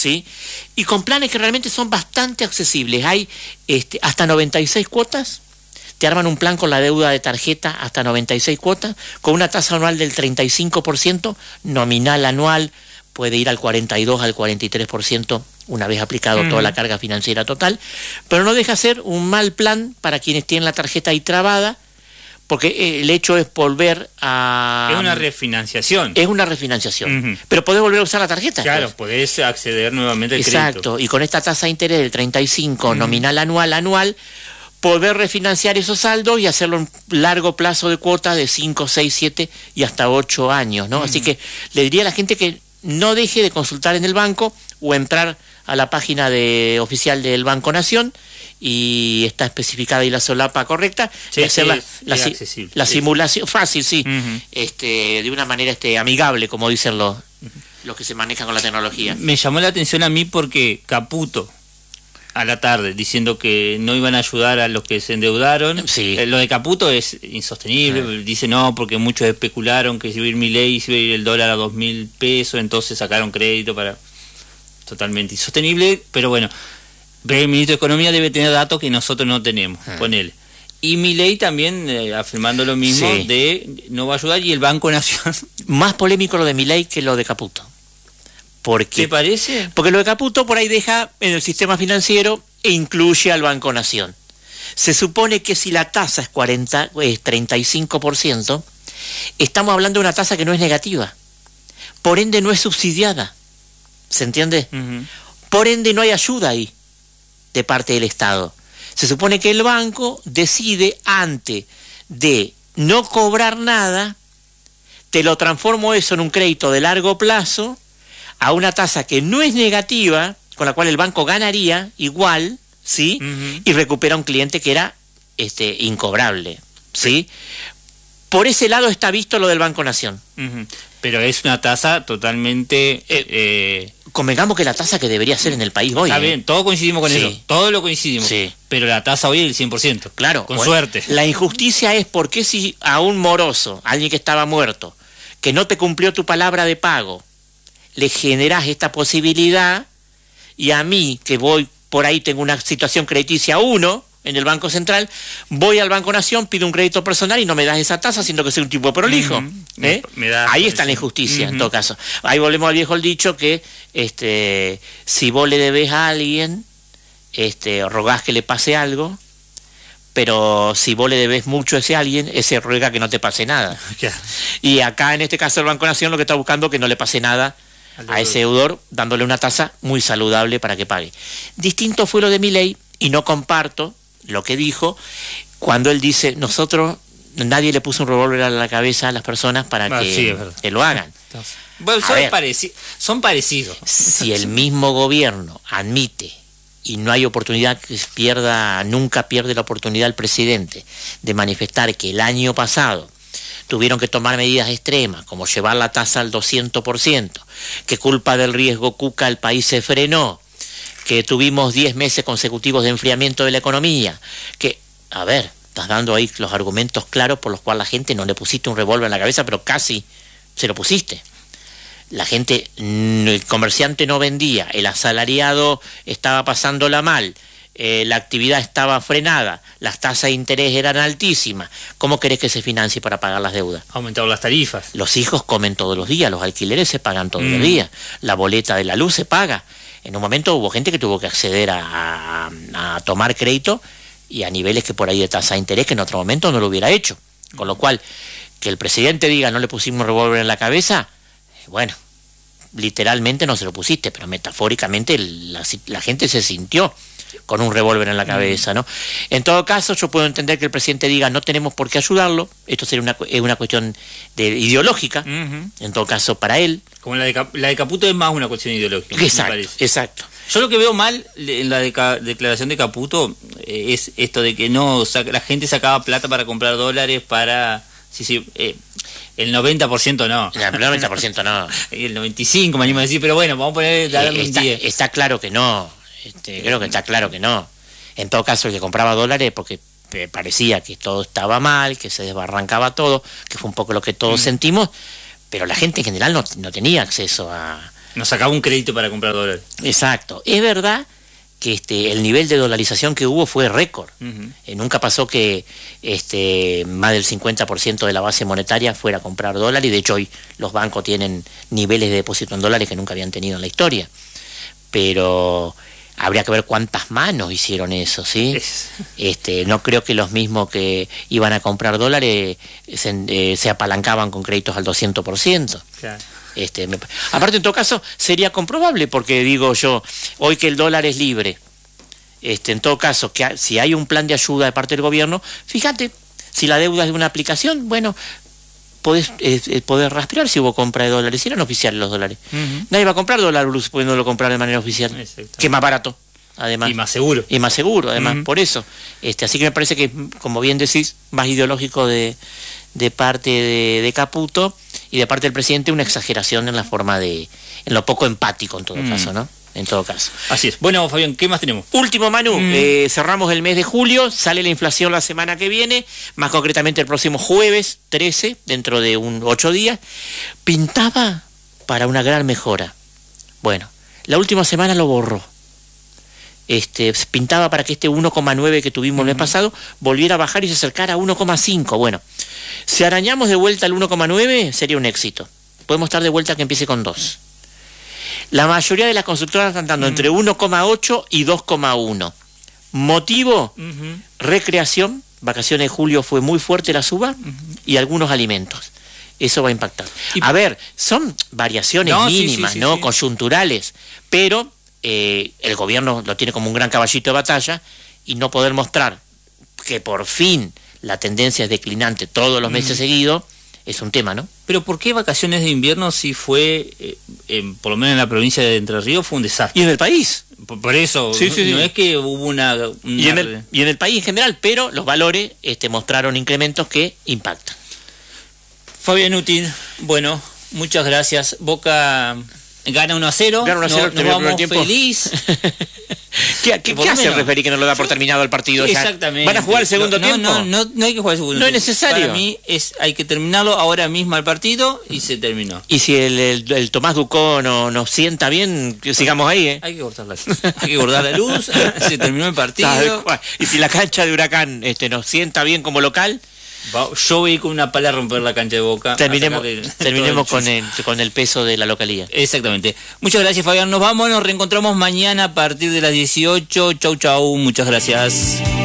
¿sí? Y con planes que realmente son bastante accesibles. Hay hasta 96 cuotas. Te arman un plan con la deuda de tarjeta hasta 96 cuotas, con una tasa anual del 35%, nominal anual puede ir al 42, al 43%, una vez aplicado toda la carga financiera total, pero no deja ser un mal plan para quienes tienen la tarjeta ahí trabada, porque el hecho es volver a... Es una refinanciación. Es una refinanciación, pero podés volver a usar la tarjeta. Claro, podés acceder nuevamente al crédito. Exacto, y con esta tasa de interés del 35, nominal anual, poder refinanciar esos saldos y hacerlo en largo plazo de cuotas de 5, 6, 7 y hasta 8 años, ¿no? Así que le diría a la gente que no deje de consultar en el banco o entrar a la página oficial del Banco Nación, y está especificada ahí la solapa correcta, sí, y hacer la sí. simulación fácil, sí, de una manera amigable, como dicen los que se manejan con la tecnología. Me llamó la atención a mí porque Caputo, a la tarde, diciendo que no iban a ayudar a los que se endeudaron. Sí. Lo de Caputo es insostenible. Dice no, porque muchos especularon que si iba a ir Milei, si iba a ir el dólar a 2.000 pesos, entonces sacaron crédito para... Totalmente insostenible, pero bueno, el ministro de Economía debe tener datos que nosotros no tenemos, ponele. Y Milei también afirmando lo mismo, de no va a ayudar, y el Banco Nación... Más polémico lo de Milei que lo de Caputo. ¿Te parece? Porque lo de Caputo por ahí deja en el sistema financiero e incluye al Banco Nación. Se supone que si la tasa es 35%, estamos hablando de una tasa que no es negativa. Por ende no es subsidiada. ¿Se entiende? Por ende no hay ayuda ahí de parte del Estado. Se supone que el banco decide, antes de no cobrar nada, te lo transformo eso en un crédito de largo plazo a una tasa que no es negativa, con la cual el banco ganaría igual, ¿sí? Y recupera un cliente que era incobrable, ¿sí? Por ese lado está visto lo del Banco Nación. Pero es una tasa totalmente... Convengamos que la tasa que debería ser en el país hoy... Está bien, todos coincidimos con eso, todos lo coincidimos, pero la tasa hoy es el 100%, claro, con suerte. La injusticia es porque si a un moroso, alguien que estaba muerto, que no te cumplió tu palabra de pago, le generás esta posibilidad, y a mí, que voy por ahí, tengo una situación crediticia 1 en el Banco Central, voy al Banco Nación, pido un crédito personal y no me das esa tasa, siendo que soy un tipo prolijo. Ahí está la injusticia, en todo caso. Ahí volvemos al viejo dicho que si vos le debes a alguien, rogás que le pase algo, pero si vos le debes mucho a ese alguien, ese ruega que no te pase nada. Y acá en este caso el Banco Nación lo que está buscando es que no le pase nada a ese deudor, dándole una tasa muy saludable para que pague. Distinto fue lo de Milei, y no comparto lo que dijo cuando él dice, nadie le puso un revólver a la cabeza a las personas para que lo hagan. Bueno, son parecidos. Si el mismo gobierno admite, y no hay oportunidad que nunca pierde la oportunidad el presidente de manifestar que el año pasado tuvieron que tomar medidas extremas, como llevar la tasa al 200%, que culpa del riesgo Cuca el país se frenó, que tuvimos 10 meses consecutivos de enfriamiento de la economía, estás dando ahí los argumentos claros por los cuales la gente no le pusiste un revólver en la cabeza, pero casi se lo pusiste. La gente, el comerciante no vendía, el asalariado estaba pasándola mal, la actividad estaba frenada, las tasas de interés eran altísimas. ¿Cómo querés que se financie para pagar las deudas? Aumentaron las tarifas. Los hijos comen todos los días, los alquileres se pagan todos los días, la boleta de la luz se paga. En un momento hubo gente que tuvo que acceder a tomar crédito, y a niveles que por ahí de tasa de interés que en otro momento no lo hubiera hecho. Con lo cual, que el presidente diga no le pusimos revólver en la cabeza, bueno, literalmente no se lo pusiste, pero metafóricamente la gente se sintió con un revólver en la cabeza, ¿no? En todo caso, yo puedo entender que el presidente diga no tenemos por qué ayudarlo, esto sería una cuestión ideológica, en todo caso para él. Como la de Caputo es más una cuestión ideológica. Exacto. Yo lo que veo mal en la declaración de Caputo es esto de que la gente sacaba plata para comprar dólares para... el 90% no. El 90% no. El 95% me animo a decir, pero bueno, vamos a poner... Está claro que no. Creo que está claro que no. En todo caso, el que compraba dólares porque parecía que todo estaba mal, que se desbarrancaba todo, que fue un poco lo que todos sentimos, pero la gente en general no tenía acceso a Nos sacaba un crédito para comprar dólares. Exacto. Es verdad que el nivel de dolarización que hubo fue récord. Nunca pasó que más del 50% de la base monetaria fuera a comprar dólares, y de hecho hoy los bancos tienen niveles de depósito en dólares que nunca habían tenido en la historia. Pero habría que ver cuántas manos hicieron eso, ¿sí? No creo que los mismos que iban a comprar dólares se apalancaban con créditos al 200%. Claro. Aparte, en todo caso, sería comprobable, porque digo yo, hoy que el dólar es libre, en todo caso, que si hay un plan de ayuda de parte del gobierno, fíjate, si la deuda es de una aplicación, bueno, podés rastrear si hubo compra de dólares, si eran oficiales los dólares. Nadie va a comprar dólar pudiéndolo comprar de manera oficial, que es más barato, además. Y más seguro. Y más seguro, además, por eso. Así que me parece que, como bien decís, más ideológico de parte de Caputo, y de parte del presidente una exageración en la forma en lo poco empático en todo caso, ¿no? En todo caso. Así es. Bueno, Fabián, ¿qué más tenemos? Último, Manu, cerramos el mes de julio, sale la inflación la semana que viene, más concretamente el próximo jueves 13, dentro de 8 días, pintaba para una gran mejora. Bueno, la última semana lo borró. Pintaba para que 1,9 que tuvimos el mes pasado volviera a bajar y se acercara a 1,5. Bueno, si arañamos de vuelta al 1,9 sería un éxito. Podemos estar de vuelta que empiece con 2. La mayoría de las constructoras están dando entre 1,8 y 2,1. Motivo, recreación, vacaciones de julio fue muy fuerte la suba, y algunos alimentos. Eso va a impactar. A ver, son variaciones mínimas, ¿no? Coyunturales, pero el gobierno lo tiene como un gran caballito de batalla, y no poder mostrar que por fin la tendencia es declinante todos los meses seguidos es un tema, ¿no? Pero ¿por qué vacaciones de invierno si fue, por lo menos en la provincia de Entre Ríos, fue un desastre? Y en el país. Por eso, no es que hubo una y en el país en general, pero los valores mostraron incrementos que impactan. Fabián Utin, bueno, muchas gracias. Boca gana 1-0, gana 1-0, nos vamos feliz. ¿Qué hace el referí que no lo da por terminado el partido? Exactamente. ¿Van a jugar el segundo tiempo? No hay que jugar el segundo tiempo. No es necesario. Para mí hay que terminarlo ahora mismo el partido y se terminó. Y si el Tomás Ducó nos sienta bien, sigamos ahí, ¿eh? Hay que cortar la luz. Hay que cortar la luz, se terminó el partido. Y si la cancha de Huracán nos sienta bien como local, yo voy con una pala a romper la cancha de Boca. Terminemos con el peso de la localidad. Exactamente. Muchas gracias, Fabián. Nos vamos, nos reencontramos mañana a partir de las 18. Chau, chau. Muchas gracias.